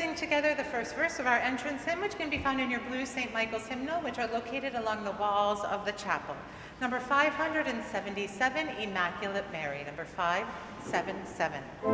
sing together the first verse of our entrance hymn, which can be found in your blue St. Michael's hymnal, which are located along the walls of the chapel. Number 577, Immaculate Mary, number 577.